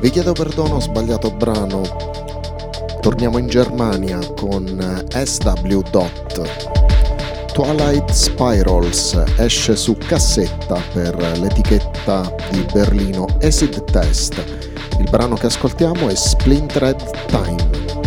Vi chiedo perdono, ho sbagliato brano. Torniamo in Germania con SW Dot. Twilight Spirals esce su cassetta per l'etichetta di Berlino Acid Test. Il brano che ascoltiamo è Splintered Time.